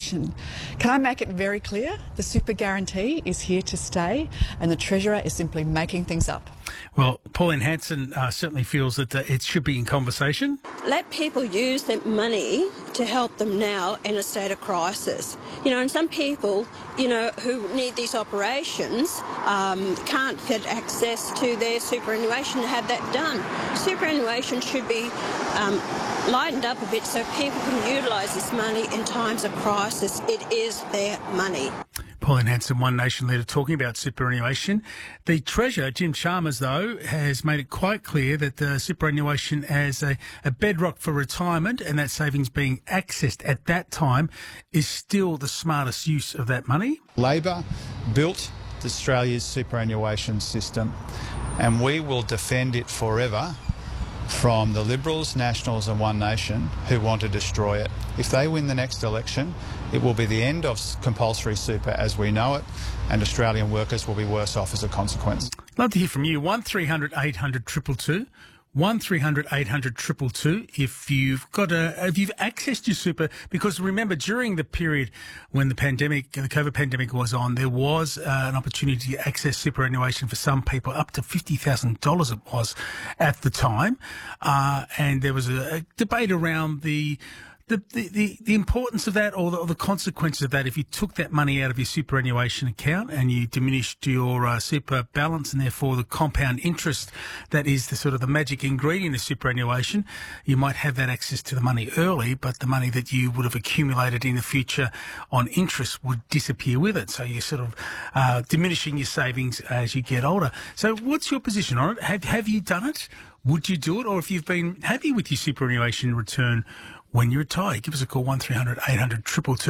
superannuation. Can I make it very clear? The super guarantee is here to stay and the Treasurer is simply making things up. Well, Pauline Hanson certainly feels that it should be in conversation. Let people use their money to help them now in a state of crisis. And some people, who need these operations can't get access to their superannuation to have that done. Superannuation should be lightened up a bit so people can utilise this money in times of crisis. It is their money. Pauline Hanson, One Nation leader, talking about superannuation. The Treasurer, Jim Chalmers, though, has made it quite clear that superannuation as a bedrock for retirement and that savings being accessed at that time is still the smartest use of that money. Labor built Australia's superannuation system and we will defend it forever from the Liberals, Nationals and One Nation who want to destroy it. If they win the next election, it will be the end of compulsory super as we know it, and Australian workers will be worse off as a consequence. Love to hear from you. 1300 800 222. 1300 800 222 if you've accessed your super, because remember during the period when the COVID pandemic was on, there was an opportunity to access superannuation for some people up to $50,000 it was at the time, and there was a debate around the importance of that or the consequences of that if you took that money out of your superannuation account and you diminished your super balance and therefore the compound interest that is the sort of the magic ingredient of superannuation. You might have that access to the money early, but the money that you would have accumulated in the future on interest would disappear with it. So you're sort of diminishing your savings as you get older. So what's your position on it? Have you done it? Would you do it? Or if you've been happy with your superannuation return when you retire, give us a call, 1300 800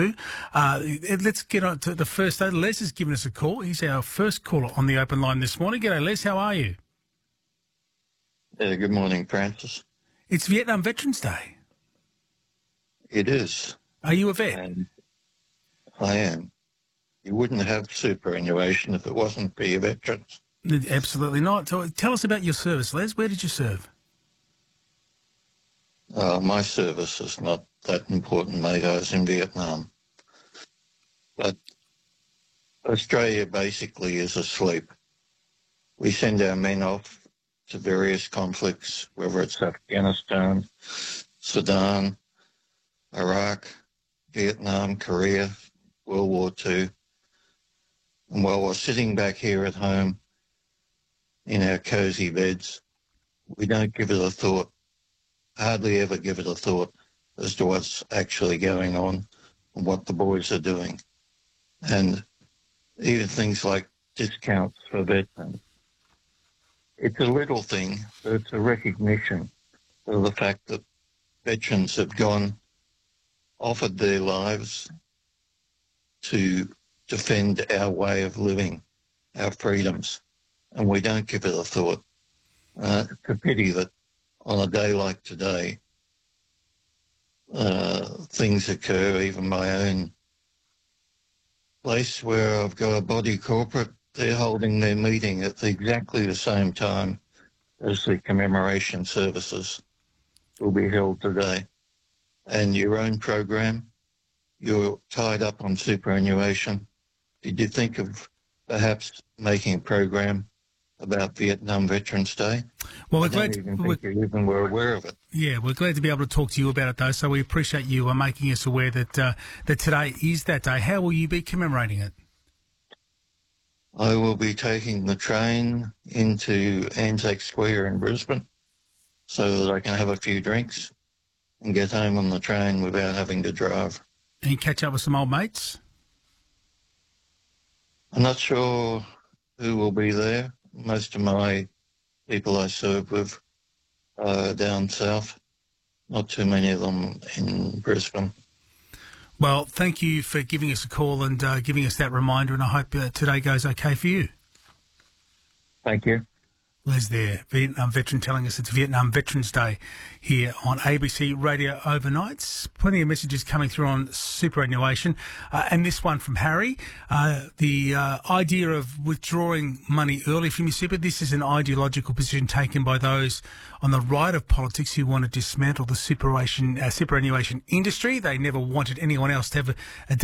222. Let's get on to the first. Les has given us a call. He's our first caller on the open line this morning. G'day, Les. How are you? Good morning, Francis. It's Vietnam Veterans Day. It is. Are you a vet? And I am. You wouldn't have superannuation if it wasn't for your veterans. Absolutely not. So tell us about your service, Les. Where did you serve? My service is not that important, mate. I was in Vietnam. But Australia basically is asleep. We send our men off to various conflicts, whether it's Afghanistan, Sudan, Iraq, Vietnam, Korea, World War II. And while we're sitting back here at home in our cosy beds, we don't give it a thought. Hardly ever give it a thought as to what's actually going on and what the boys are doing. And even things like discounts for veterans. It's a little thing, but it's a recognition of the fact that veterans have offered their lives to defend our way of living, our freedoms, and we don't give it a thought. It's a pity that on a day like today, things occur. Even my own place where I've got a body corporate, they're holding their meeting at exactly the same time as the commemoration services will be held today. And your own program, you're tied up on superannuation. Did you think of perhaps making a program about Vietnam Veterans Day? Well, I don't even think you even were aware of it. Yeah, we're glad to be able to talk to you about it, though. So we appreciate you making us aware that that today is that day. How will you be commemorating it? I will be taking the train into Anzac Square in Brisbane so that I can have a few drinks and get home on the train without having to drive. And catch up with some old mates? I'm not sure who will be there. Most of my people I serve with are down south. Not too many of them in Brisbane. Well, thank you for giving us a call and giving us that reminder, and I hope today goes okay for you. Thank you. Les there, Vietnam veteran, telling us it's Vietnam Veterans Day here on ABC Radio Overnights. Plenty of messages coming through on superannuation. And this one from Harry. The idea of withdrawing money early from your super, this is an ideological position taken by those on the right of politics who want to dismantle the superannuation industry. They never wanted anyone else to have a